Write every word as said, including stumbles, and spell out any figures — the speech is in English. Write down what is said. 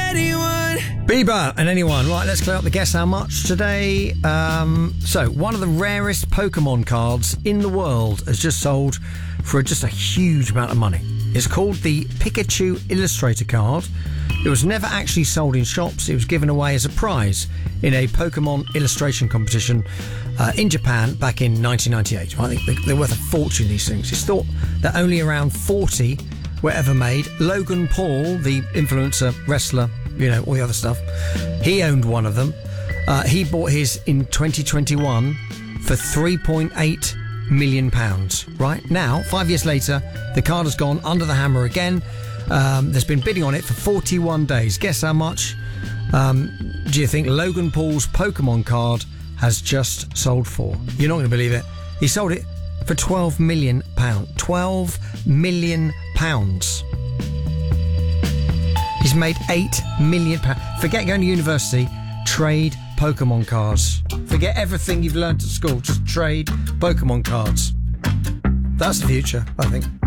anyone. Bieber and anyone. Right, let's clear up the guess how much today. Um, so, one of the rarest Pokemon cards in the world has just sold for just a huge amount of money. It's called the Pikachu Illustrator card. It was never actually sold in shops. It was given away as a prize in a Pokemon illustration competition uh, in Japan back in nineteen ninety-eight. I think they're worth a fortune, these things. It's thought that only around forty were ever made. Logan Paul, the influencer, wrestler, you know, all the other stuff, he owned one of them. Uh, he bought his in twenty twenty-one for three point eight million pounds. Right now, five years later, the card has gone under the hammer again. Um, there's been bidding on it for forty-one days. Guess how much um, do you think Logan Paul's Pokemon card has just sold for? You're not going to believe it. He sold it for twelve million pounds. twelve million pounds. He's made eight million pounds. Forget going to university. Trade Pokemon cards. Forget everything you've learned at school. Just trade Pokemon cards. That's the future, I think.